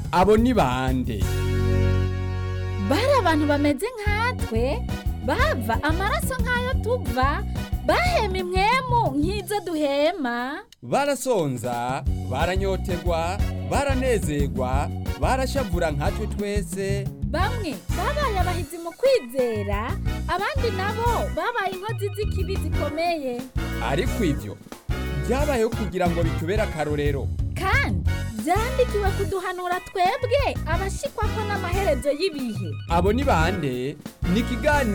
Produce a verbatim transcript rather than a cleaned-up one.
abo ni bande? bari abantu bameze nkatwe bava amaraso nk'ayo tuva bahema imwemu nk'izo duhema Barasonza, baranyotegwa, baranezerwa, barashavura nkatwe twese. bamwe babaye abahizi mu kwizera abandi nabo babaye inkozi z'ikibi zikomeye Ariko ivyo byabayeho kugira ngo bitubere akarorero. kandi byandikiwe kuduhanura twebwe abashikwako n'amaherezo y'ibihe. Abo ni bande? Ni ikiganiro